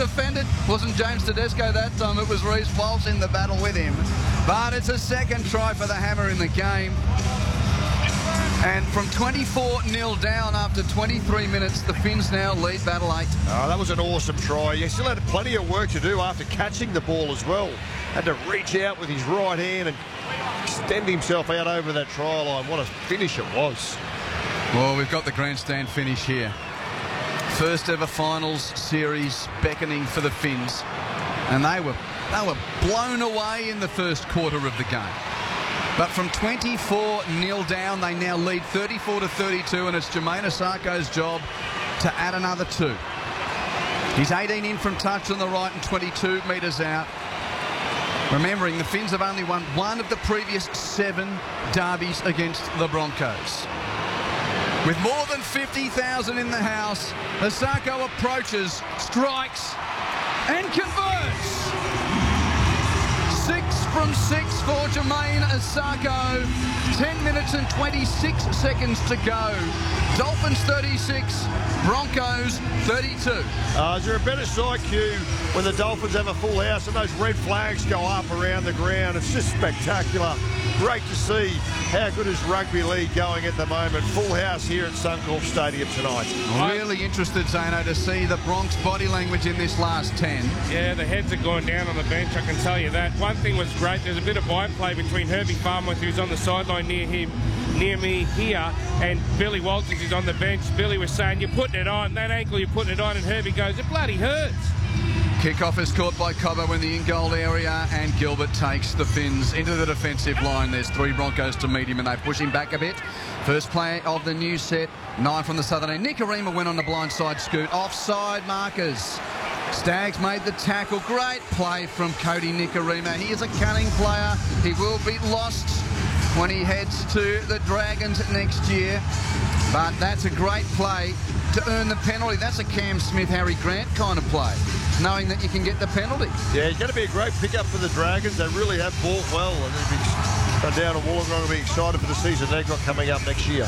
defended. Wasn't James Tedesco that time, it was Reece Walsh in the battle with him. But it's a second try for the Hammer in the game. And from 24-0 down after 23 minutes, the Finns now lead Battle 8. Oh, that was an awesome try. He still had plenty of work to do after catching the ball as well. Had to reach out with his right hand and extend himself out over that try line. What a finish it was. Well, we've got the grandstand finish here. First ever finals series beckoning for the Finns. And they were blown away in the first quarter of the game. But from 24-0 down, they now lead 34-32, and it's Jamayne Isaako's job to add another 2. He's 18 in from touch on the right and 22 metres out. Remembering, the Finns have only won one of the previous 7 derbies against the Broncos. With more than 50,000 in the house, Isaako approaches, strikes, and converts. 6 from 6 for Jamayne Isaako. 10 minutes and 26 seconds to go. Dolphins 36, Broncos 32. Is there a better side, Q, when the Dolphins have a full house and those red flags go up around the ground? It's just spectacular. Great to see. How good is rugby league going at the moment? Full house here at Suncorp Stadium tonight. Really interested, Zano, to see the Bronx body language in this last 10. Yeah, the heads are going down on the bench, I can tell you that. One thing was great, there's a bit of byplay between Herbie Farmworth, who's on the sideline near me here, and Billy Walters is on the bench. Billy was saying, you're putting it on, that ankle you're putting it on, and Herbie goes, it bloody hurts. Kickoff is caught by Cobbo in the in-goal area, and Gilbert takes the Finns into the defensive line. There's 3 Broncos to meet him, and they push him back a bit. First play of the new set, 9 from the southern end. Nikorima went on the blindside scoot. Offside markers. Staggs made the tackle. Great play from Cody Nikorima. He is a cunning player. He will be lost when he heads to the Dragons next year. But that's a great play to earn the penalty. That's a Cam Smith, Harry Grant kind of play, knowing that you can get the penalty. Yeah, it's going to be a great pickup for the Dragons. They really have bought well, and they'll be down to Wollongong and be excited for the season they've got coming up next year.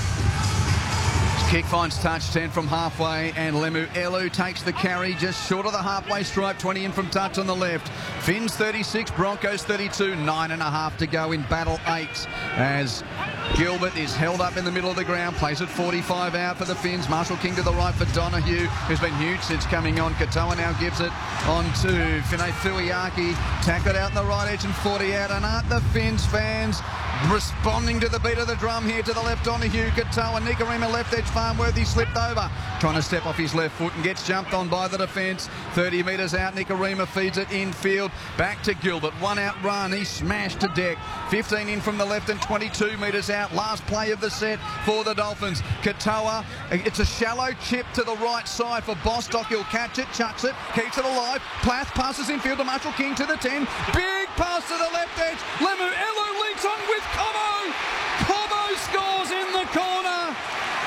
Kick finds touch, 10 from halfway, and Lemu Elu takes the carry just short of the halfway stripe, 20 in from touch on the left. Finns 36, Broncos 32, 9.5 to go in Battle 8 as Gilbert is held up in the middle of the ground, plays it 45 out for the Finns. Marshall King to the right for Donahue, who's been huge since coming on. Katoa now gives it on to Finay Fuiaki, tackled out in the right edge and 40 out, and aren't the Finns fans responding to the beat of the drum here? To the left, Donahue, Katoa, Nikorima left edge, Farmworth, he slipped over, trying to step off his left foot and gets jumped on by the defence. 30 metres out, Nikorima feeds it infield, back to Gilbert, 1 out run, he smashed to deck. 15 in from the left and 22 metres out. Last play of the set for the Dolphins. Katoa, it's a shallow chip to the right side for Bostock. He'll catch it, chucks it, keeps it alive. Plath passes infield to Marshall King to the 10. Big pass to the left edge. Lemu Elu leads on with Cobbo. Cobbo scores in the corner.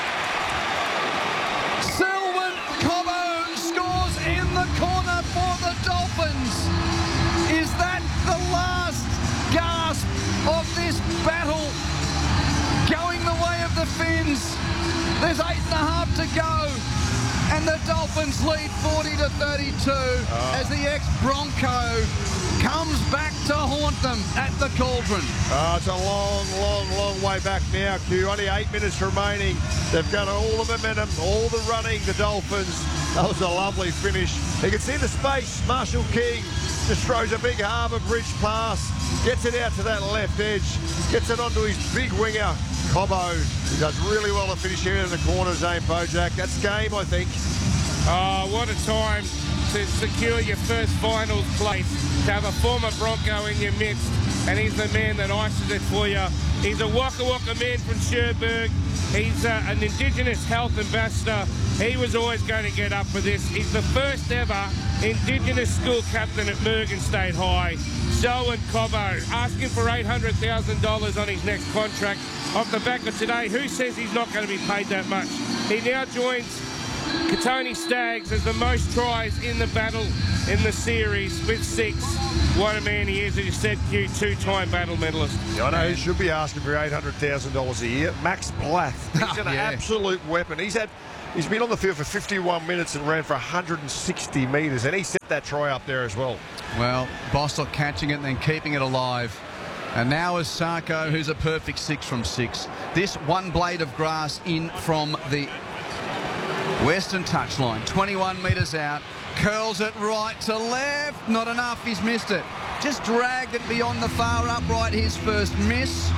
Selwyn Cobbo scores in the corner for the Dolphins. Is that the last gasp of this battle going the way of the Finns? There's 8.5 to go, and the Dolphins lead 40-32 as the ex-Bronco comes back to haunt them at the Cauldron. It's a long way back now, Q. Only 8 minutes remaining. They've got all the momentum, all the running, the Dolphins. That was a lovely finish. You can see the space. Marshall King just throws a big Harbour Bridge pass, gets it out to that left edge, gets it onto his big winger, Cobbo. He does really well to finish here in the corner, Zane Bojack. That's game, I think. Oh, what a time to secure your first finals place, to have a former Bronco in your midst, and he's the man that ices it for you. He's a Waka Waka man from Cherbourg. He's an Indigenous health ambassador. He was always going to get up for this. He's the first ever Indigenous school captain at Mergen State High. Selwyn Cobbo asking for $800,000 on his next contract off the back of today. Who says he's not going to be paid that much? He now joins Tony Staggs as the most tries in the battle in the series with 6. What a man he is, as you said, Q, 2-time battle medalist. Yeah, I know he should be asking for $800,000 a year. Max Plath, he's an absolute weapon. He's had He's been on the field for 51 minutes and ran for 160 metres, and he set that try up there as well. Well, Bostock catching it and then keeping it alive. And now is Sarko, who's a perfect 6 from 6. This one blade of grass in from the western touchline, 21 metres out, curls it right to left, not enough, he's missed it. Just dragged it beyond the far upright, his first miss.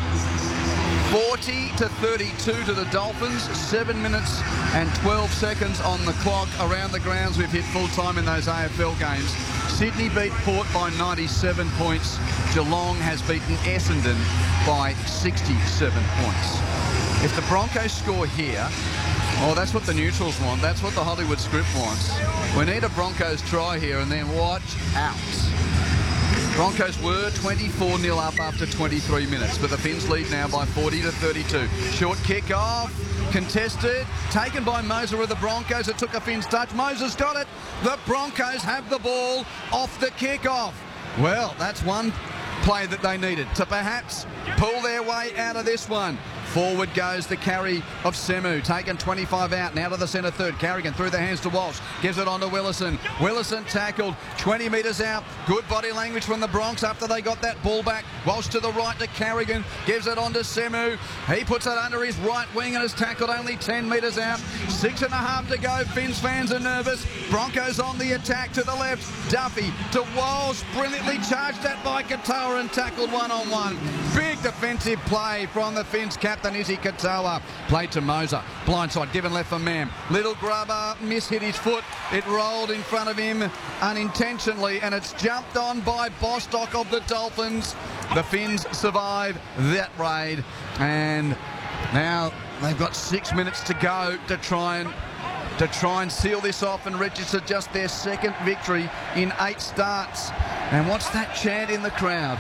40-32 to the Dolphins, 7 minutes and 12 seconds on the clock. Around the grounds, we've hit full time in those AFL games. Sydney beat Port by 97 points. Geelong has beaten Essendon by 67 points. If the Broncos score here, oh, that's what the neutrals want. That's what the Hollywood script wants. We need a Broncos try here, and then watch out. Broncos were 24-0 up after 23 minutes, but the Finns lead now by 40-32. Short kick off, contested, taken by Moser of the Broncos. It took a Finns touch. Moser's got it. The Broncos have the ball off the kick-off. Well, that's one play that they needed to perhaps pull their way out of this one. Forward goes the carry of Semu, taken 25 out, now to the centre third. Carrigan through the hands to Walsh, gives it on to Willison. Willison tackled 20 metres out. Good body language from the Bronx after they got that ball back. Walsh to the right to Carrigan, gives it on to Semu. He puts it under his right wing and is tackled only 10 metres out. 6.5 to go. Finns fans are nervous. Broncos on the attack to the left. Duffy to Walsh, brilliantly charged at by Katoa and tackled one-on-one. Big defensive play from the Finns captain Izzy Katoa. Played to Moser. Blindside given left for Mam. Little grubber, hit his foot. It rolled in front of him unintentionally, and it's jumped on by Bostock of the Dolphins. The Finns survive that raid, and now they've got 6 minutes to go to try and seal this off and register just their second victory in 8 starts. And what's that chant in the crowd?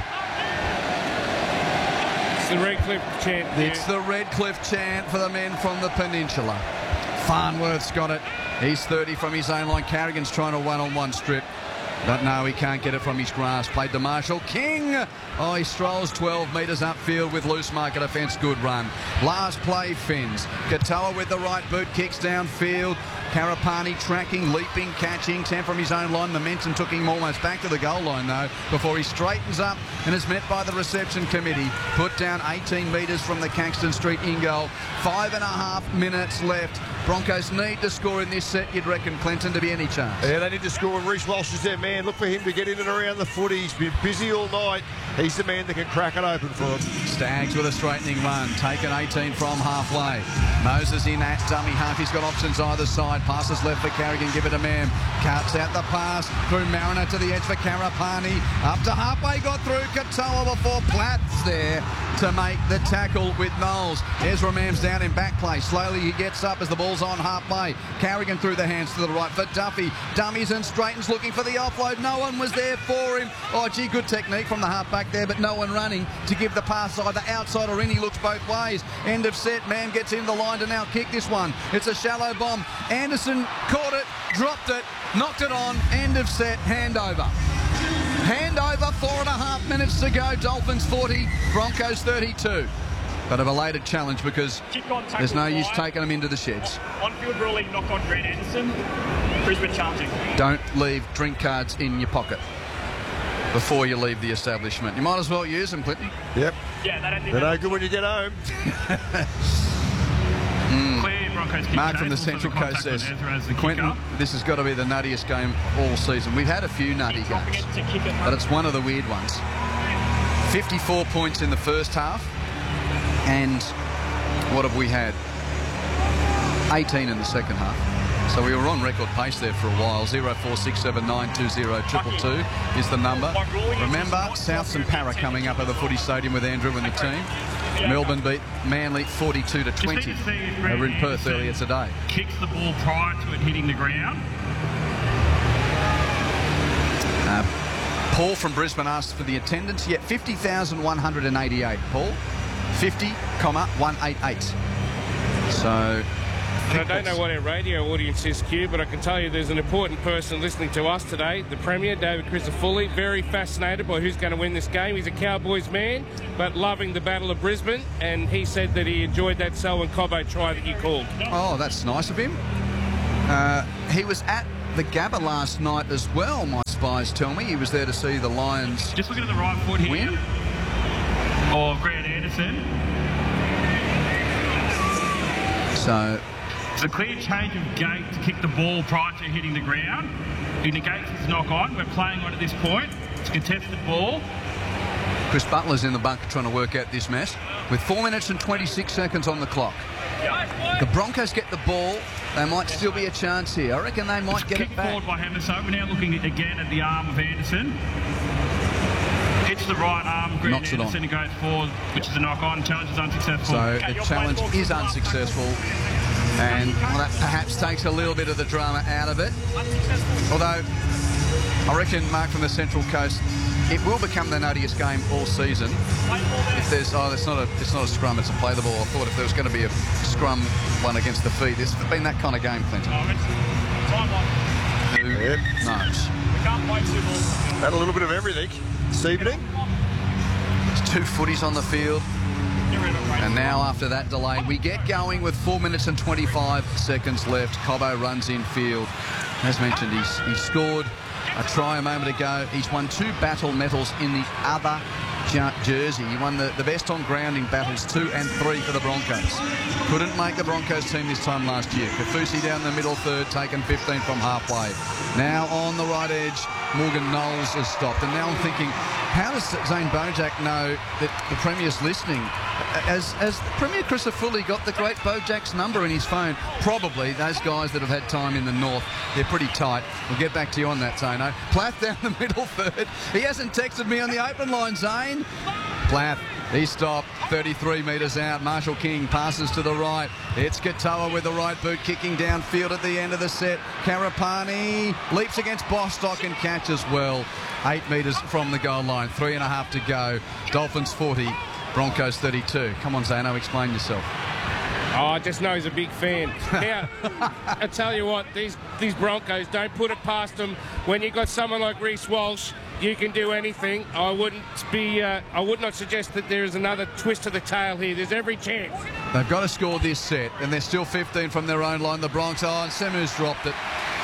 The Redcliffe chant. It's the Redcliffe chant for the men from the Peninsula. Farnworth's got it. He's 30 from his own line. Carrigan's trying a one-on-one strip. But no, he can't get it from his grass. Played to Marshall King. Oh, he strolls 12 metres upfield with loose marker defence. Good run. Last play, Finns. Katoa with the right boot, kicks downfield. Karapani tracking, leaping, catching. 10 from his own line. Momentum took him almost back to the goal line, though, before he straightens up and is met by the reception committee. Put down 18 metres from the Caxton Street in goal. 5.5 minutes left. Broncos need to score in this set, you'd reckon, Clinton, to be any chance. Yeah, they need to score, and Reece Walsh is their man. Look for him to get in and around the footy. He's been busy all night. He's the man that can crack it open for them. Staggs with a straightening run, taken 18 from halfway. Moses in at dummy half. He's got options either side. Passes left for Carrigan, give it to Mam. Cuts out the pass through Mariner to the edge for Karapani. Up to halfway, got through Katoa before Platts there to make the tackle with Knowles. Ezra Mam's down in back play. Slowly he gets up as the ball's on halfway. Carrigan through the hands to the right for Duffy. Dummies and straightens, looking for the offload. No one was there for him. Oh, gee, good technique from the halfback there, but no one running to give the pass either outside or in. He looks both ways. End of set. Mam gets in the line to now kick this one. It's a shallow bomb. Anderson caught it, dropped it, knocked it on. End of set. Handover. Handover, 4.5 minutes to go. Dolphins 40, Broncos 32. But a belated challenge because there's no use taking them into the sheds. On-field ruling, knock on Grant Anderson. Brisbane charging. Don't leave drink cards in your pocket before you leave the establishment. You might as well use them, Clinton. Yep. Yeah, they're no good when you get home. Clear Broncos kick. Mark from the Central Coast says, Quentin, this has got to be the nuttiest game all season. We've had a few nutty games, but it's one of the weird ones. 54 points in the first half, and what have we had? 18 in the second half. So we were on record pace there for a while. 0467920222 is the number. Remember, Souths and Para coming up at the Footy Stadium with Andrew and the team. Melbourne beat Manly 42-20 over in Perth earlier today. Kicks the ball prior to it hitting the ground. Paul from Brisbane asked for the attendance. Yeah, 50,188, Paul. 50,188. So I don't know what our radio audience is, Q, but I can tell you there's an important person listening to us today, the Premier, David Crisafulli, very fascinated by who's going to win this game. He's a Cowboys man, but loving the Battle of Brisbane, and he said that he enjoyed that Selwyn Cobbo try that you called. Oh, that's nice of him. He was at the Gabba last night as well, my spies tell me. He was there to see the Lions Just looking at the right foot here win. of Grant Anderson. So It's a clear change of gait to kick the ball prior to hitting the ground. He negates his knock on. We're playing on at this point. It's a contested ball. Chris Butler's in the bunker trying to work out this mess with 4 minutes and 26 seconds on the clock. The Broncos get the ball. There might still be a chance here. I reckon they might get it back. Forward by Hamiso. We're now looking again at the arm of Anderson. Hits the right arm of Grant Knocks it on. Anderson and goes forward, which is a knock-on. Challenge is unsuccessful. So the challenge is unsuccessful, and well, that perhaps takes a little bit of the drama out of it. Although I reckon, Mark, from the Central Coast, it will become the nuttiest game all season. If there's it's not a scrum, it's a play the ball. I thought if there was going to be a scrum one against the feet, it's been that kind of game, Clinton. Who knows? Had a little bit of everything this evening. There's 2 footies on the field. And now after that delay, we get going with 4 minutes and 25 seconds left. Cobbo runs in field. As mentioned, he scored a try a moment ago. He's won 2 battle medals in the other jersey. He won the best on grounding battles 2 and 3 for the Broncos. Couldn't make the Broncos team this time last year. Kaufusi down the middle third, taken 15 from halfway. Now on the right edge, Morgan Knowles has stopped. And now I'm thinking, how does Zane Bojak know that the Premier's listening? As Premier Crisafulli got the great Bojak's number in his phone. Probably those guys that have had time in the north, they're pretty tight. We'll get back to you on that, Zano. Plath down the middle third. He hasn't texted me on the open line, Zane. Plath, he stopped 33 metres out. Marshall King passes to the right. It's Katoa with the right boot kicking downfield at the end of the set. Karapani leaps against Bostock and catches well. 8 metres from the goal line. 3.5 to go. Dolphins 40. Broncos 32. Come on, Zano, explain yourself. Oh, I just know he's a big fan. Now, I tell you what, these Broncos, don't put it past them. When you've got someone like Reece Walsh, you can do anything. I would not suggest that there is another twist to the tail here. There's every chance. They've got to score this set, and they're still 15 from their own line. The Bronx, and Semu's dropped it.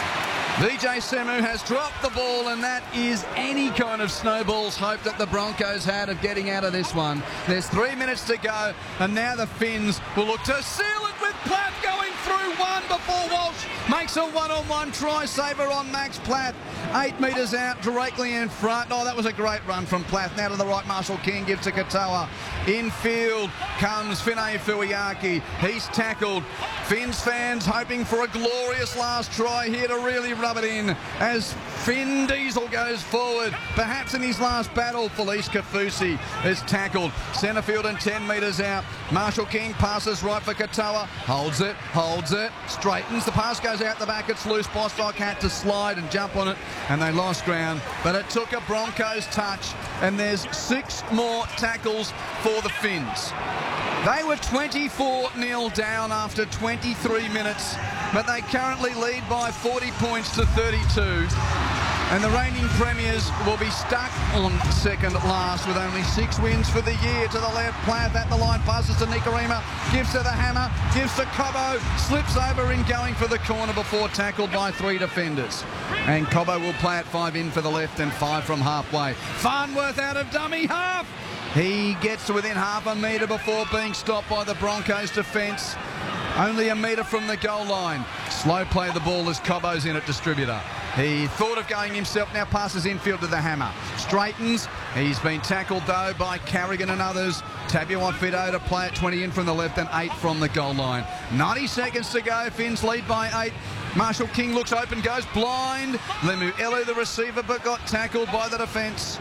VJ Semu has dropped the ball, and that is any kind of snowball's hope that the Broncos had of getting out of this one. There's 3 minutes to go, and now the Finns will look to seal it with Platt going through one before Walsh makes a one-on-one try saver on Max Platt. 8 metres out, directly in front. Oh, that was a great run from Platt. Now to the right, Marshall King gives to Katoa. Infield comes Finay Fuiaki. He's tackled. Finns fans hoping for a glorious last try here to really rub it in as Finn Diesel goes forward. Perhaps in his last battle, Felice Kaufusi is tackled. Centrefield and 10 metres out. Marshall King passes right for Katoa. Holds it, straightens. The pass goes out the back. It's loose. Bostock had to slide and jump on it, and they lost ground. But it took a Broncos touch, and there's 6 more tackles for the Finns. They were 24-0 down after 23 minutes, but they currently lead by 40 points to 32. And the reigning premiers will be stuck on second last with only 6 wins for the year. To the left, Plath at the line, passes to Nikorima, gives to the hammer, gives to Cobbo, slips over in going for the corner before tackled by 3 defenders. And Cobbo will play at 5 in for the left and 5 from halfway. Farnworth out of dummy half. He gets to within half a metre before being stopped by the Broncos defence. Only a metre from the goal line. Slow play the ball as Cobbo's in at distributor. He thought of going himself, now passes infield to the hammer. Straightens. He's been tackled, though, by Carrigan and others. Tabuai-Fidow to play at 20 in from the left and 8 from the goal line. 90 seconds to go. Finns lead by 8. Marshall King looks open, goes blind. Lemuelu, the receiver, but got tackled by the defence.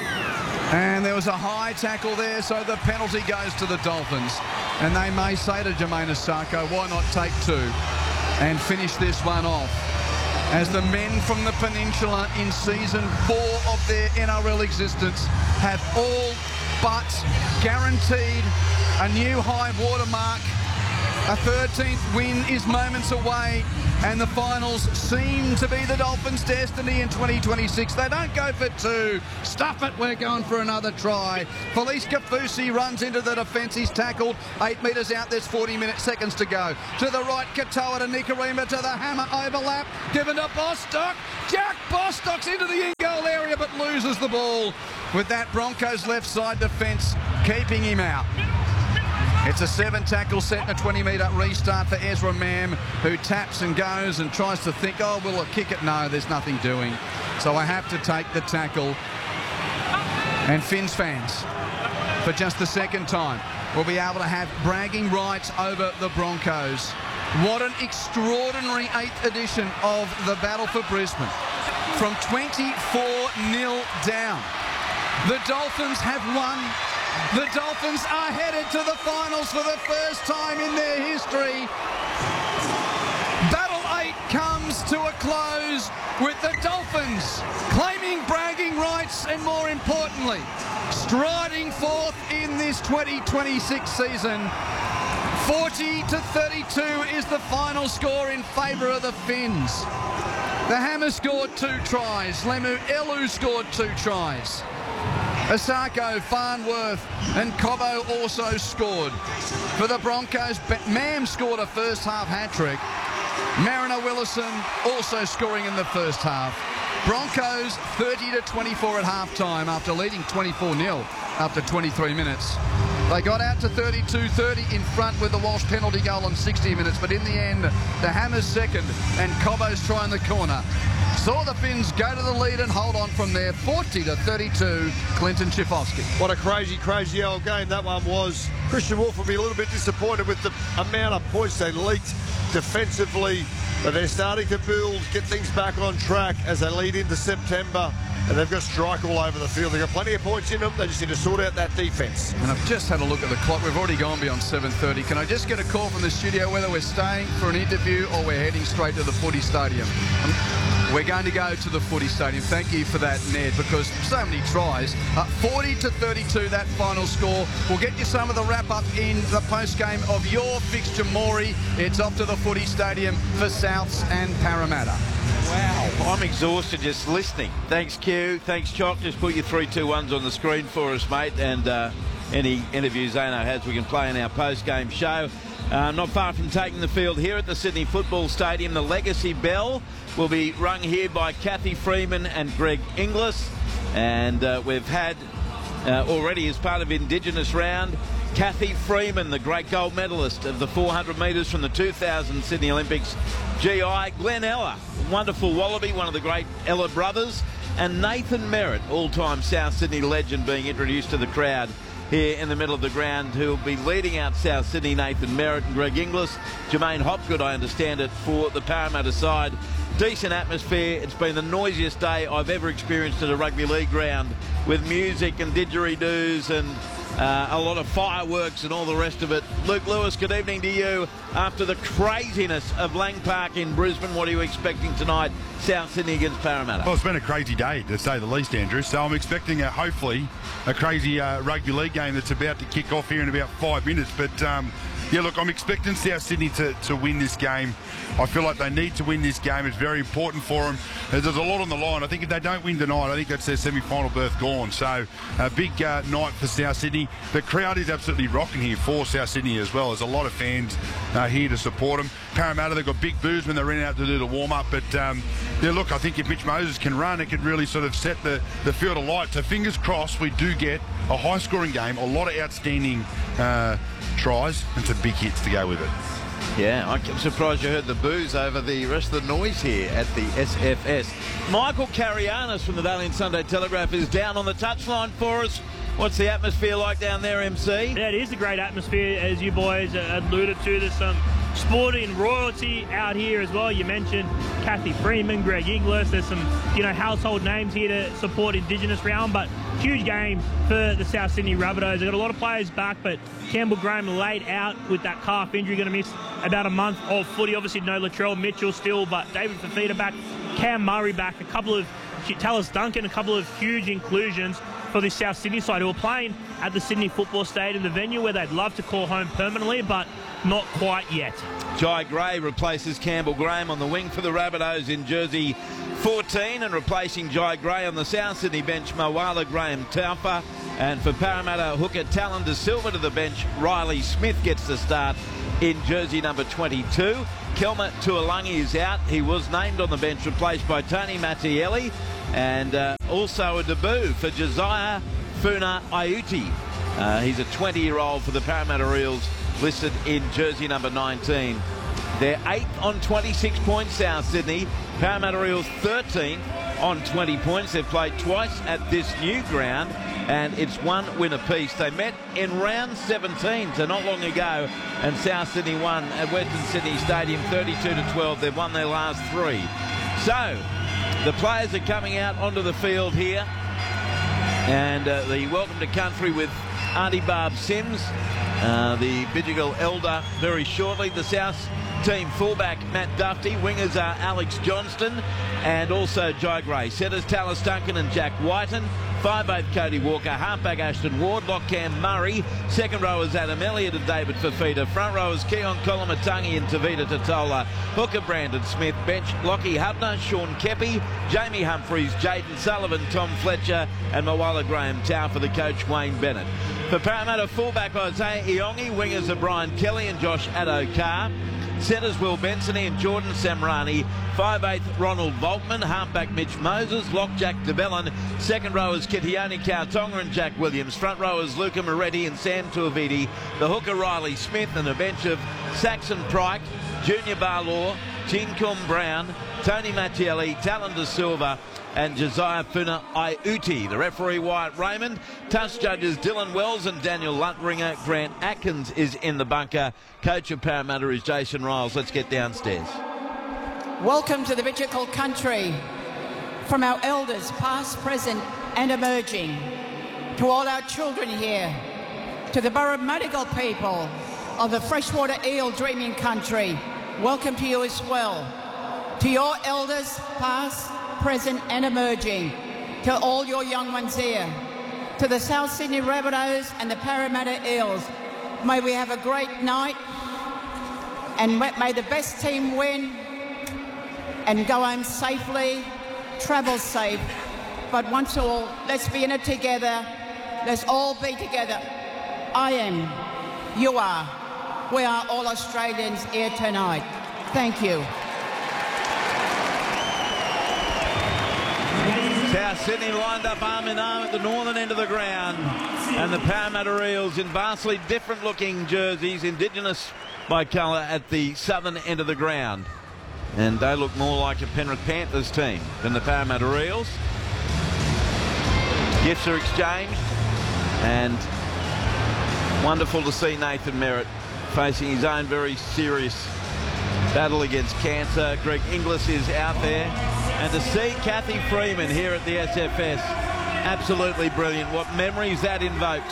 And there was a high tackle there, so the penalty goes to the Dolphins. And they may say to Jermaine Asako, why not take 2 and finish this one off? As the men from the Peninsula in season 4 of their NRL existence have all but guaranteed a new high watermark A 13th win is moments away, and the finals seem to be the Dolphins' destiny in 2026. They don't go for two. Stuff it, we're going for another try. Felice Kafusi runs into the defence. He's tackled 8 metres out. There's 40 seconds to go. To the right, Katoa to Nikorima to the hammer overlap. Given to Bostock. Jack Bostock's into the in-goal area but loses the ball. With that, Broncos left side defence keeping him out. It's a 7-tackle set and a 20-metre restart for Ezra Mam, who taps and goes and tries to think, oh, will I kick it? No, there's nothing doing. So I have to take the tackle. And Finns fans, for just the second time, will be able to have bragging rights over the Broncos. What an extraordinary 8th edition of the Battle for Brisbane. From 24-0 down, the Dolphins have won. The Dolphins are headed to the finals for the first time in their history. Battle 8 comes to a close with the Dolphins claiming bragging rights and, more importantly, striding forth in this 2026 season. 40-32 is the final score in favour of the Finns. The Hammer scored 2 tries. Lemu Elu scored 2 tries. Asako, Farnworth and Cobbo also scored. For the Broncos, Mam scored a first-half hat-trick. Mariner Willison also scoring in the first half. Broncos 30-24 at half-time after leading 24-0 after 23 minutes. They got out to 32-30 in front with the Walsh penalty goal on 60 minutes, but in the end, the Hammers second and Cobbo's try in the corner saw the Finns go to the lead and hold on from there. 40-32, Clinton Schifowski. What a crazy, crazy old game that one was. Christian Wolf will be a little bit disappointed with the amount of points they leaked defensively, but they're starting to build, get things back on track as they lead into September. And they've got strike all over the field. They've got plenty of points in them. They just need to sort out that defence. And I've just had a look at the clock. We've already gone beyond 7:30. Can I just get a call from the studio whether we're staying for an interview or we're heading straight to the footy stadium? We're going to go to the footy stadium. Thank you for that, Ned, because so many tries. 40-32, that final score. We'll get you some of the wrap-up in the post-game of your fixture, Maury. It's off to the footy stadium for Souths and Parramatta. Wow, I'm exhausted just listening. Thanks, Q. Thanks, Choc. Just put your 3-2-1s on the screen for us, mate. And any interviews Zano has, we can play in our post-game show. Not far from taking the field here at the Sydney Football Stadium, the Legacy Bell will be rung here by Kathy Freeman and Greg Inglis. And we've had already, as part of Indigenous Round, Kathy Freeman, the great gold medalist of the 400 metres from the 2000 Sydney Olympics. GI, Glenn Ella, wonderful Wallaby, one of the great Ella brothers, and Nathan Merritt, all-time South Sydney legend, being introduced to the crowd here in the middle of the ground, who will be leading out South Sydney. Nathan Merritt and Greg Inglis. Jermaine Hopgood, I understand it, for the Parramatta side. Decent atmosphere. It's been the noisiest day I've ever experienced at a rugby league ground, with music and didgeridoos and a lot of fireworks and all the rest of it. Luke Lewis, good evening to you. After the craziness of Lang Park in Brisbane, what are you expecting tonight, South Sydney against Parramatta? Well, it's been a crazy day, to say the least, Andrew. So I'm expecting, hopefully, a crazy rugby league game that's about to kick off here in about 5 minutes. But, yeah, look, I'm expecting South Sydney to win this game. I feel like they need to win this game. It's very important for them. There's a lot on the line. I think if they don't win tonight, I think that's their semi-final berth gone. So a big night for South Sydney. The crowd is absolutely rocking here for South Sydney as well. There's a lot of fans here to support them. Parramatta, they've got big boos when they ran out to do the warm-up. But, yeah, look, I think if Mitch Moses can run, it can really sort of set the field alight. So fingers crossed we do get a high-scoring game, a lot of outstanding tries and some big hits to go with it. Yeah, I'm surprised you heard the boos over the rest of the noise here at the SFS. Michael Carianis from the Daily and Sunday Telegraph is down on the touchline for us. What's the atmosphere like down there, MC? Yeah, it is a great atmosphere, as you boys alluded to. There's some sporting royalty out here as well. You mentioned Kathy Freeman, Greg Inglis. There's some, household names here to support Indigenous Round, but huge game for the South Sydney Rabbitohs. They've got a lot of players back, but Campbell Graham laid out with that calf injury, going to miss about a month of footy. Obviously, no Latrell Mitchell still, but David Fafita back, Cam Murray back, a couple of Tallis Duncan, a couple of huge inclusions for this South Sydney side, who are playing at the Sydney Football Stadium, the venue where they'd love to call home permanently, but not quite yet. Jai Gray replaces Campbell Graham on the wing for the Rabbitohs in jersey 14, and replacing Jai Gray on the South Sydney bench, Moala Graham Taufa. And for Parramatta hooker Talon De Silva to the bench, Riley Smith gets the start in jersey number 22. Kelma Tuolangi is out. He was named on the bench, replaced by Tony Mattielli. And also a debut for Josiah Funa Aiuti. He's a 20-year-old for the Parramatta Eels, listed in jersey number 19. They're 8th on 26 points, South Sydney. Parramatta Eels 13th on 20 points. They've played twice at this new ground, and it's 1 win apiece. They met in round 17, so not long ago, and South Sydney won at Western Sydney Stadium 32-12. They've won their last 3. So the players are coming out onto the field here, and the welcome to country with Auntie Barb Sims, the Bidjigal elder, very shortly. The South team fullback Matt Duffy, wingers are Alex Johnston and also Jai Gray, setters Tallis Duncan and Jack Whiten, 5'8" Cody Walker, halfback Ashton Ward, lock Cam Murray, second rowers Adam Elliott and David Fafita, front rowers Keon Kolomatangi and Tavita Totola, hooker Brandon Smith, bench Lockie Hubner, Sean Kepi, Jamie Humphreys, Jaden Sullivan, Tom Fletcher and Moala Graham Tau for the coach Wayne Bennett. For Parramatta fullback Isaiah Iongi, wingers are Brian Kelly and Josh Addo-Carr, centres Will Benson and Jordan Samrani, 5'8" Ronald Volkman, halfback Mitch Moses, lock Jack DeBellin, second rowers Kitione Kautonga and Jack Williams, front rowers Luca Moretti and Sam Tuavidi, the hooker Riley Smith, and a bench of Saxon Pryke, Junior Barlaw, Chin-Kum Brown, Tony Mattielli, Talon De Silva and Josiah Funa Aiuti. The referee Wyatt Raymond, touch judges Dylan Wells and Daniel Lutringer. Grant Atkins is in the bunker. Coach of Parramatta is Jason Riles. Let's get downstairs. Welcome to the Bidjigal country from our elders, past, present and emerging, to all our children here, to the Burramattagal people of the freshwater eel dreaming country. Welcome to you as well. To your elders, past, present and emerging, to all your young ones here, to the South Sydney Rabbitohs and the Parramatta Eels. May we have a great night, and may the best team win and go home safely, travel safe. But once all, let's be in it together. Let's all be together. I am, you are, we are all Australians here tonight. Thank you. South Sydney lined up arm in arm at the northern end of the ground, and the Parramatta Eels in vastly different looking jerseys, Indigenous by colour, at the southern end of the ground. And they look more like a Penrith Panthers team than the Parramatta Eels. Gifts are exchanged, and wonderful to see Nathan Merritt facing his own very serious battle against cancer. Greg Inglis is out there, and to see Kathy Freeman here at the SFS, absolutely brilliant. What memories that invokes.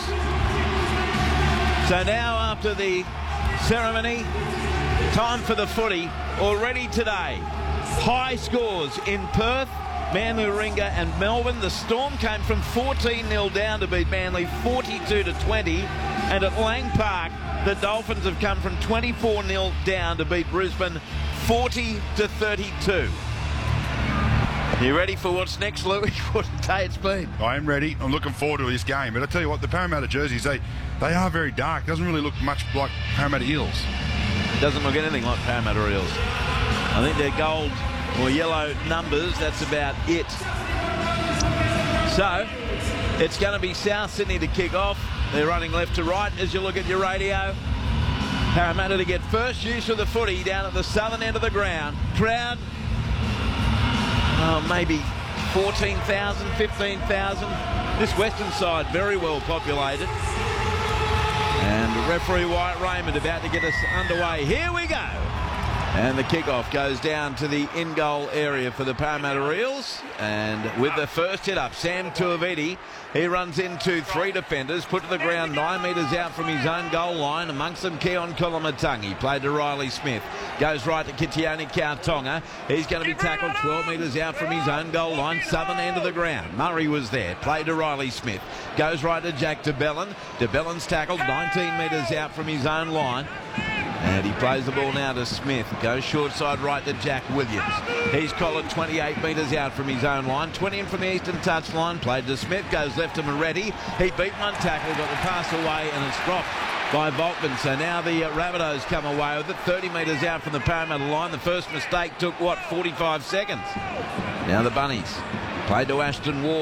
So now, after the ceremony, time for the footy. Already today, high scores in Perth, Manly, Warringah and Melbourne. The Storm came from 14-0 down to beat Manly 42-20, and at Lang Park, the Dolphins have come from 24-0 down to beat Brisbane 40-32. You ready for what's next, Louis? What a day it's been. I am ready. I'm looking forward to this game. But I tell you what, the Parramatta jerseys, they are very dark. Doesn't really look much like Parramatta Eels. It doesn't look anything like Parramatta Eels. I think they're gold or yellow numbers. That's about it. So it's going to be South Sydney to kick off. They're running left to right as you look at your radio. Parramatta to get first use of the footy down at the southern end of the ground. Crowd, maybe 14,000, 15,000. This western side very well populated. And referee Wyatt Raymond about to get us underway. Here we go. And the kickoff goes down to the in-goal area for the Parramatta Eels. And with the first hit up, Sam Tuiviti, he runs into 3 defenders, put to the ground 9 metres out from his own goal line. Amongst them, Keon Kolomatangi, played to Riley Smith. Goes right to Kitione Kautonga. He's going to be tackled 12 metres out from his own goal line, southern end of the ground. Murray was there, played to Riley Smith. Goes right to Jack de Belin. De Belin's tackled 19 metres out from his own line. And he plays the ball now to Smith. Goes short side right to Jack Williams. He's collared 28 metres out from his own line. 20 in from the eastern touchline. Played to Smith. Goes left to Moretti. He beat one tackle, got the pass away, and it's dropped by Volkman. So now the Rabbitohs come away with it. 30 metres out from the Parramatta line. The first mistake took, 45 seconds. Now the Bunnies. Played to Ashton Ward.